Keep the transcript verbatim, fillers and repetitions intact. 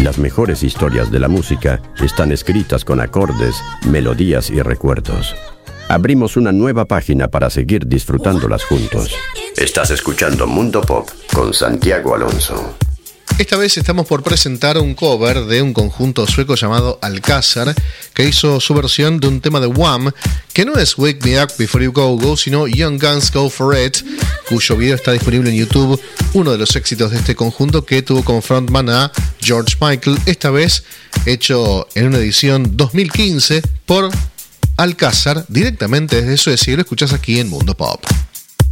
Las mejores historias de la música están escritas con acordes, melodías y recuerdos. Abrimos una nueva página para seguir disfrutándolas juntos. Estás escuchando Mundo Pop con Santiago Alonso. Esta vez estamos por presentar un cover de un conjunto sueco llamado Alcázar, que hizo su versión de un tema de Wham, que no es Wake Me Up Before You Go Go, sino Young Guns Go For It, cuyo video está disponible en YouTube, uno de los éxitos de este conjunto que tuvo como frontman a George Michael, esta vez hecho en una edición dos mil quince por Alcázar, directamente desde Suecia, y lo escuchás aquí en Mundo Pop.